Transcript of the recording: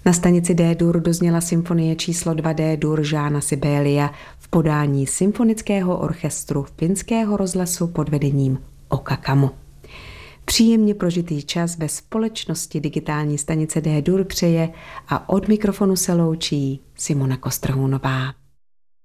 Na stanici D-dur dozněla symfonie číslo 2 D-dur Jeana Sibélia v podání symfonického orchestru Finského rozhlasu pod vedením Oka Kamu. Příjemně prožitý čas ve společnosti digitální stanice D-dur přeje a od mikrofonu se loučí Simona Kostrhounová.